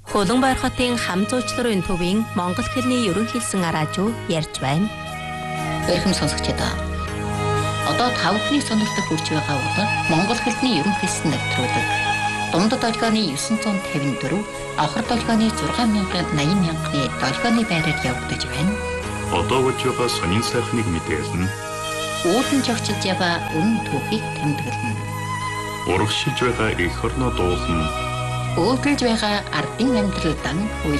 Хөлбөмбөр хотын хам зуучларын төвийн монгол хэлний ерөнхийлсэн араажуу ярьж байна. Эрхэм сонсогчдоо. Одоо тавхны сонирхолтой хүрч байгаа бол монгол хэлний ерөнхийлсэн нэвтрүүлэг. Дундад долгионы 954, авхар долгионы 6,80,000-ны долгионы байраар явагдаж байна. Одоо болж байгаа сонин сайхныг мэдээлнэ. Үүлэн жогчилж яваа өмнө түүхийг тэмдэглэнэ. Урагшилж байгаа эх орноо дуулна. Өөдрөж байгаа ардын амьдралдан